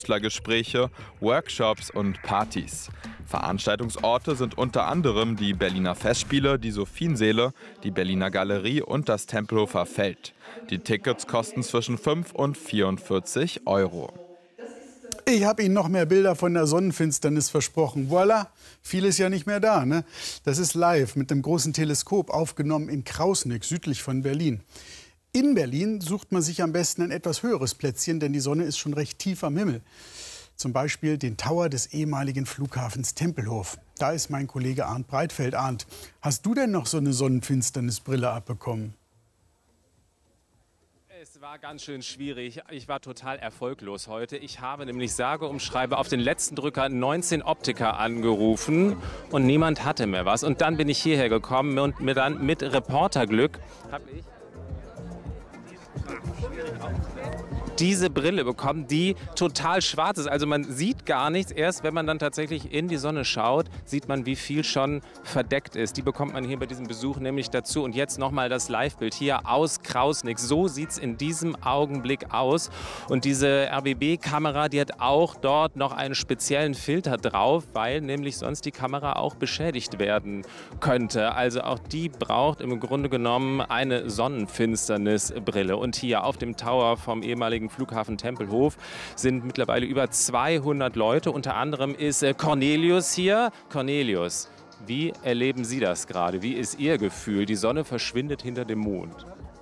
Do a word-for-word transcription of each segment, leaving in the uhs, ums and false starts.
Künstlergespräche, Workshops und Partys. Veranstaltungsorte sind unter anderem die Berliner Festspiele, die Sophienseele, die Berliner Galerie und das Tempelhofer Feld. Die Tickets kosten zwischen fünf und vierundvierzig Euro. Ich habe Ihnen noch mehr Bilder von der Sonnenfinsternis versprochen. Voilà, viel ist ja nicht mehr da. Ne? Das ist live mit einem großen Teleskop aufgenommen in Krausnick, südlich von Berlin. In Berlin sucht man sich am besten ein etwas höheres Plätzchen, denn die Sonne ist schon recht tief am Himmel. Zum Beispiel den Tower des ehemaligen Flughafens Tempelhof. Da ist mein Kollege Arndt Breitfeld. Arndt, hast du denn noch so eine Sonnenfinsternisbrille abbekommen? Es war ganz schön schwierig. Ich war total erfolglos heute. Ich habe nämlich sage und schreibe auf den letzten Drücker neunzehn Optiker angerufen und niemand hatte mehr was. Und dann bin ich hierher gekommen und mir dann mit Reporterglück habe ich diese Brille bekommen, die total schwarz ist. Also man sieht gar nichts. Erst wenn man dann tatsächlich in die Sonne schaut, sieht man, wie viel schon verdeckt ist. Die bekommt man hier bei diesem Besuch nämlich dazu. Und jetzt nochmal das Live-Bild hier aus Krausnick. So sieht es in diesem Augenblick aus. Und diese R B B-Kamera, die hat auch dort noch einen speziellen Filter drauf, weil nämlich sonst die Kamera auch beschädigt werden könnte. Also auch die braucht im Grunde genommen eine Sonnenfinsternisbrille. Und hier auf dem Tower vom ehemaligen Flughafen Tempelhof sind mittlerweile über zweihundert Leute. Unter anderem ist Cornelius hier. Cornelius, wie erleben Sie das gerade? Wie ist Ihr Gefühl? Die Sonne verschwindet hinter dem Mond.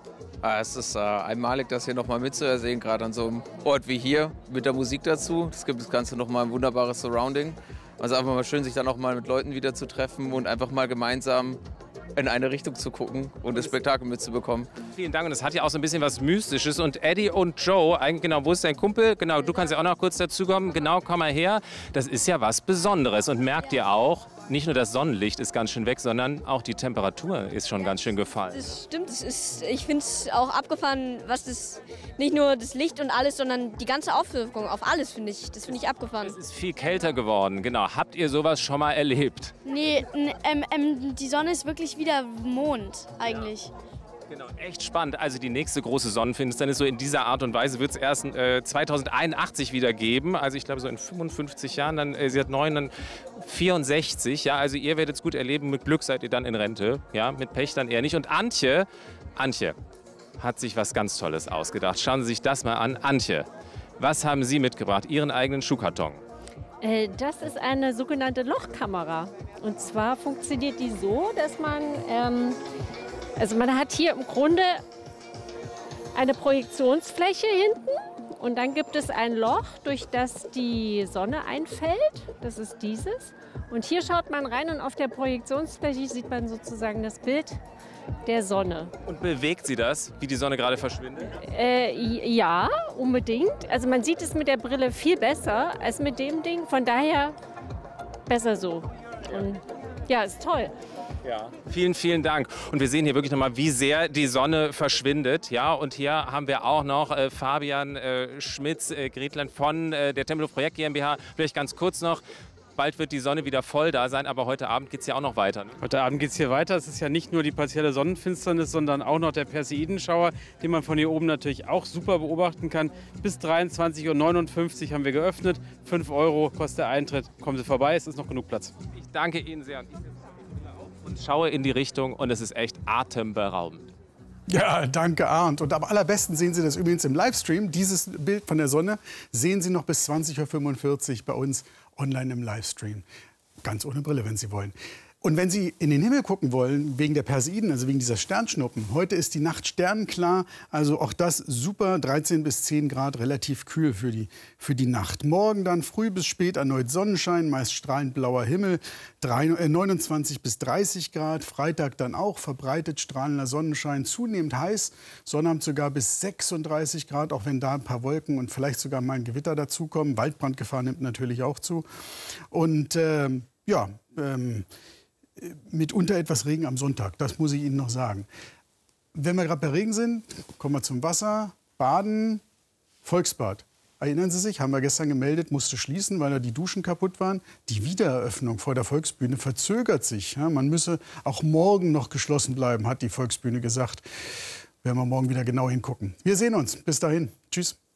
Es ist äh, einmalig, das hier nochmal mitzuersehen, gerade an so einem Ort wie hier, mit der Musik dazu. Es gibt das Ganze nochmal ein wunderbares Surrounding. Also einfach mal schön, sich dann auch mal mit Leuten wieder zu treffen und einfach mal gemeinsam in eine Richtung zu gucken und das Spektakel mitzubekommen. Vielen Dank, und es hat ja auch so ein bisschen was Mystisches. Und Eddie und Joe, eigentlich genau, wo ist dein Kumpel? Genau, du kannst ja auch noch kurz dazukommen. Genau, komm mal her. Das ist ja was Besonderes. Und merkt ihr auch, nicht nur das Sonnenlicht ist ganz schön weg, sondern auch die Temperatur ist schon ganz schön gefallen. Das stimmt, das ist, ich finde es auch abgefahren, was das, nicht nur das Licht und alles, sondern die ganze Auswirkung auf alles, finde ich, das finde ich abgefahren. Es ist viel kälter geworden, genau. Habt ihr sowas schon mal erlebt? Nee, ähm, ähm, die Sonne ist wirklich wieder Mond eigentlich. Genau, echt spannend. Also die nächste große Sonnenfinsternis, so in dieser Art und Weise, wird es erst äh, zweitausendeinundachtzig wieder geben. Also ich glaube so in fünfundfünfzig Jahren, dann äh, sie hat neun, dann vierundsechzig. Ja, also ihr werdet es gut erleben. Mit Glück seid ihr dann in Rente. Ja, mit Pech dann eher nicht. Und Antje, Antje hat sich was ganz Tolles ausgedacht. Schauen Sie sich das mal an. Antje, was haben Sie mitgebracht? Ihren eigenen Schuhkarton. Das ist eine sogenannte Lochkamera. Und zwar funktioniert die so, dass man, ähm, also man hat hier im Grunde eine Projektionsfläche hinten und dann gibt es ein Loch, durch das die Sonne einfällt. Das ist dieses. Und hier schaut man rein und auf der Projektionsfläche sieht man sozusagen das Bild der Sonne. Und bewegt sie das, wie die Sonne gerade verschwindet? Äh, ja, unbedingt. Also man sieht es mit der Brille viel besser als mit dem Ding. Von daher besser so. Und ja, ist toll. Ja. Vielen, vielen Dank. Und wir sehen hier wirklich nochmal, wie sehr die Sonne verschwindet. Ja, und hier haben wir auch noch äh, Fabian äh, Schmitz, äh, Gretlein von äh, der Tempelhof Projekt GmbH. Vielleicht ganz kurz noch. Bald wird die Sonne wieder voll da sein, aber heute Abend geht es ja auch noch weiter. Ne? Heute Abend geht es hier weiter. Es ist ja nicht nur die partielle Sonnenfinsternis, sondern auch noch der Perseidenschauer, den man von hier oben natürlich auch super beobachten kann. Bis dreiundzwanzig Uhr neunundfünfzig haben wir geöffnet. fünf Euro kostet der Eintritt. Kommen Sie vorbei, es ist noch genug Platz. Ich danke Ihnen sehr. Und schaue in die Richtung und es ist echt atemberaubend. Ja, danke Arndt. Und am allerbesten sehen Sie das übrigens im Livestream. Dieses Bild von der Sonne sehen Sie noch bis zwanzig Uhr fünfundvierzig bei uns online im Livestream. Ganz ohne Brille, wenn Sie wollen. Und wenn Sie in den Himmel gucken wollen, wegen der Perseiden, also wegen dieser Sternschnuppen, heute ist die Nacht sternenklar, also auch das super, dreizehn bis zehn Grad, relativ kühl für die, für die Nacht. Morgen dann früh bis spät erneut Sonnenschein, meist strahlend blauer Himmel, neunundzwanzig bis dreißig Grad, Freitag dann auch verbreitet strahlender Sonnenschein, zunehmend heiß, Sonnabend sogar bis sechsunddreißig Grad, auch wenn da ein paar Wolken und vielleicht sogar mal ein Gewitter dazukommen. Waldbrandgefahr nimmt natürlich auch zu. Und äh, ja, ähm, mitunter etwas Regen am Sonntag, das muss ich Ihnen noch sagen. Wenn wir gerade bei Regen sind, kommen wir zum Wasser, Baden, Volksbad. Erinnern Sie sich, haben wir gestern gemeldet, musste schließen, weil da die Duschen kaputt waren. Die Wiedereröffnung vor der Volksbühne verzögert sich. Ja, man müsse auch morgen noch geschlossen bleiben, hat die Volksbühne gesagt. Werden wir morgen wieder genau hingucken. Wir sehen uns. Bis dahin. Tschüss.